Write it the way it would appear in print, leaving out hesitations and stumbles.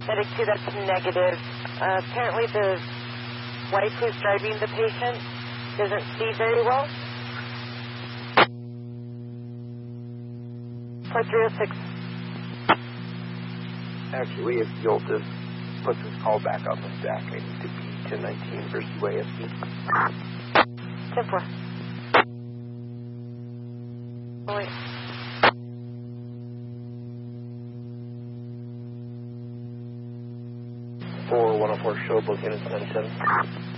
Medic 2, that's negative. Apparently the wife who's driving the patient doesn't see very well. 4306. Actually, if you'll just put this call back on the stack, I need to be 1019 versus UASC. 10-4. Oh, wait. For 104 show, book units 97.